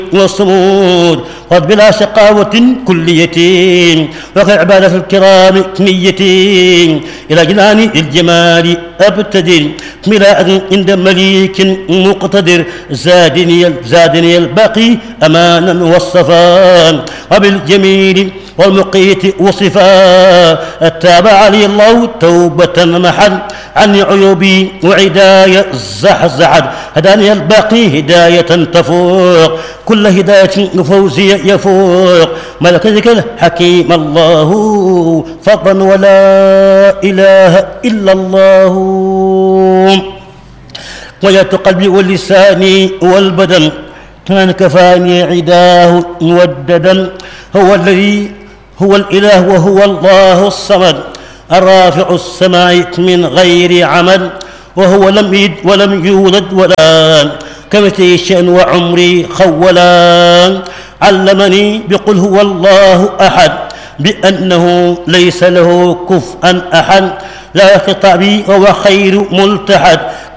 والصمود قد بلا شقاوة كلية وكعبادة الكرام نية إلى جنان الجمال أبتدر ملاء عند مليك مقتدر زادني الباقي أمانا والصفاء وبالجميل والمقيت وصفا اتابع لي الله توبة محل عني عيوبي وعداية زحزحت هداني الباقي هداية تفوق كل هداية فوزي يفوق ملك الحكيم الله فضلا ولا إله إلا الله وجدت قلبي ولساني والبدن كان كفاني عداه موددا هو الذي هو الإله وهو الله الصمد الرافع السماء من غير عمل وهو لم يلد ولم يولد ولا كمثله شيء وعمري خولا علمني بقل هو الله أحد بأنه ليس له كفءا أحد لا خطابي وهو خير ملتحد